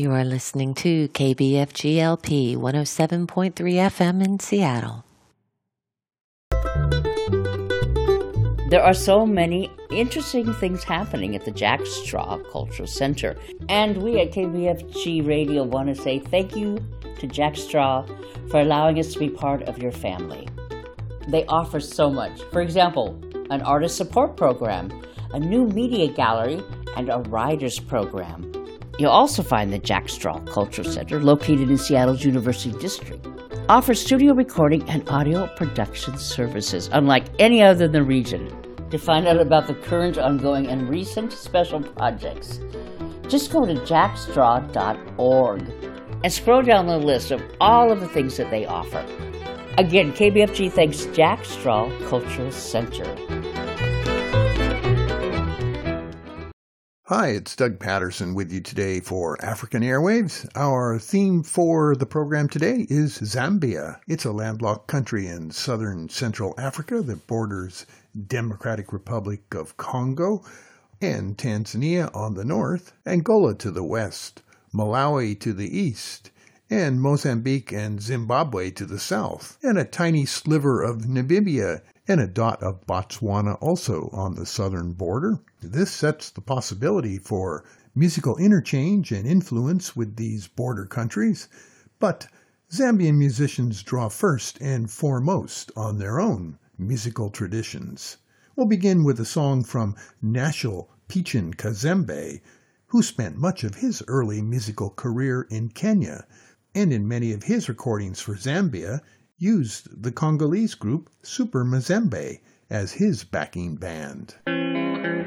You are listening to KBFGLP 107.3 FM in Seattle. There are so many interesting things happening at the Jack Straw Cultural Center. And we at KBFG Radio want to say thank you to Jack Straw for allowing us to be part of your family. They offer so much. For example, an artist support program, a new media gallery, and a writers program. You'll also find the Jack Straw Cultural Center, located in Seattle's University District, offers studio recording and audio production services, unlike any other in the region. To find out about the current, ongoing, and recent special projects, just go to jackstraw.org and scroll down the list of all of the things that they offer. Again, KBFG thanks Jack Straw Cultural Center. Hi, it's Doug Patterson with you today for African Airwaves. Our theme for the program today is Zambia. It's a landlocked country in southern Central Africa that borders Democratic Republic of Congo and Tanzania on the north, Angola to the west, Malawi to the east, and Mozambique and Zimbabwe to the south, and a tiny sliver of Namibia and a dot of Botswana also on the southern border. This sets the possibility for musical interchange and influence with these border countries, but Zambian musicians draw first and foremost on their own musical traditions. We'll begin with a song from Nashel Pichen Kazembe, who spent much of his early musical career in Kenya, and in many of his recordings for Zambia, used the Congolese group Super Mazembe as his backing band.